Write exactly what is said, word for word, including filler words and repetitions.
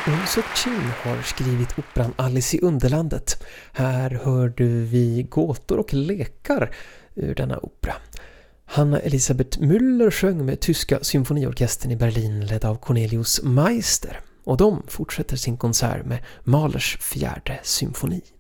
Won Sook-Chin har skrivit operan Alice i Underlandet. Här hörde vi gåtor och lekar ur denna opera. Hanna Elisabeth Müller sjöng med tyska symfoniorkestern i Berlin ledd av Cornelius Meister. Och de fortsätter sin konsert med Mahlers fjärde symfoni.